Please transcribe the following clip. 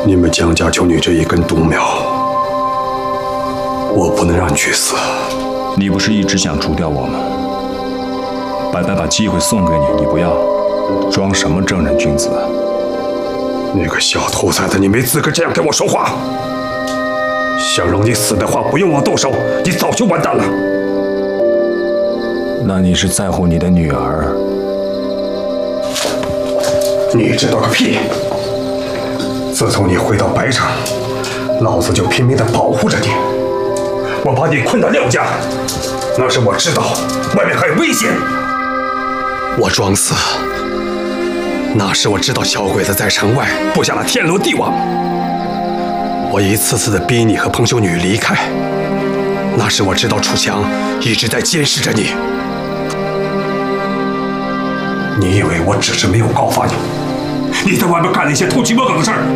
你们江家就你这一根独苗，我不能让你去死。 你不是一直想除掉我吗？白白把机会送给你，你不要，装什么正人君子？ 那个小兔崽子，你没资格这样跟我说话。想让你死的话，不用我动手，你早就完蛋了。 那你是在乎你的女儿？ 你知道个屁！自从你回到白城，老子就拼命地保护着你。我把你困到廖家，那是我知道外面还有危险。我装死，那是我知道小鬼子在城外布下了天罗地网。我一次次地逼你和彭秀女离开，那是我知道楚强一直在监视着你。你以为我只是没有告发你？你在外面干了一些偷鸡摸狗的事儿，